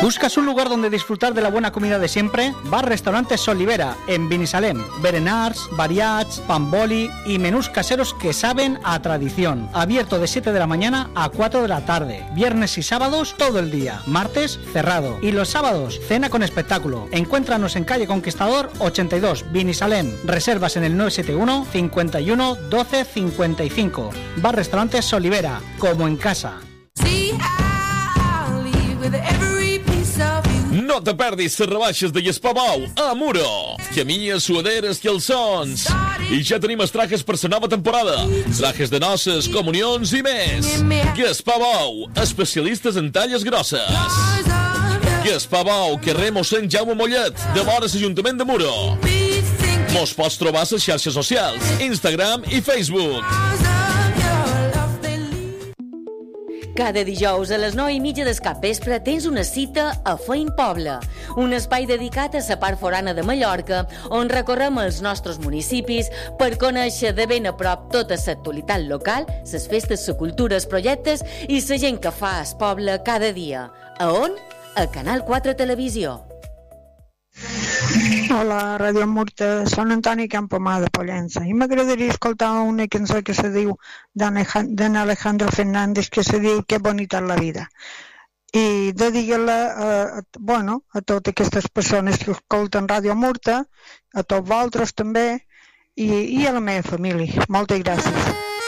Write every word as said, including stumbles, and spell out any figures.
¿Buscas un lugar donde disfrutar de la buena comida de siempre? Bar Restaurante Solivera, en Binissalem. Berenars, variats, pamboli y menús caseros que saben a tradición. Abierto de siete de la mañana a cuatro de la tarde. Viernes y sábados todo el día. Martes cerrado. Y los sábados cena con espectáculo. Encuéntranos en calle Conquistador ochenta y dos, Binissalem. Reservas en el nueve siete uno, cincuenta y uno, doce, cincuenta y cinco. Bar Restaurante Solivera, como en casa. No te perdis les rebaixes de Gaspar a Muro. Camilles, suaderes, calçons. I ja tenim els trajes per la nova temporada. Trajes de noces, comunions i més. Gaspar, especialistes en talles grosses. Gaspar, carrer Mossèn Jaume Mollet, de vora l'Ajuntament de Muro. Mos pots trobar a les xarxes socials, Instagram i Facebook. Cada dijous a les nou i mitja del capvespre tens una cita a Feim Poble, un espai dedicat a la part forana de Mallorca, on recorrem els nostres municipis per conèixer de ben a prop tota l'actualitat local, les festes, la cultura, els projectes i la gent que fa el poble cada dia. A on? A Canal quatre Televisió. Hola, Ràdio Murta, soc Antoni Campomà de Pollença i m'agradaria escoltar una cançó que se diu d'en Alejandro Fernández que se diu Que bonita és la vida i dedica-la a, bueno, a totes aquestes persones que escolten Ràdio Murta, a tots vosaltres també i, i a la meva família. Moltes gràcies.